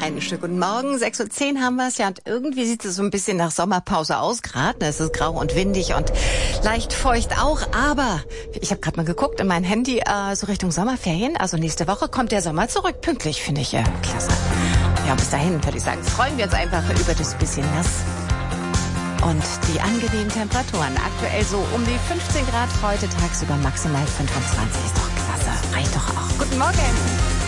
Einen schönen guten Morgen. 6:10 Uhr haben wir es ja und irgendwie sieht es so ein bisschen nach Sommerpause aus gerade. Es ist grau und windig und leicht feucht auch, aber ich habe gerade mal geguckt in mein Handy, so Richtung Sommerferien. Also nächste Woche kommt der Sommer zurück. Pünktlich, finde ich klasse. Ja, bis dahin würde ich sagen, freuen wir uns einfach über das bisschen nass. Und die angenehmen Temperaturen. Aktuell so um die 15 Grad, heute tagsüber maximal 25. Ist doch klasse. Reicht doch auch. Guten Morgen.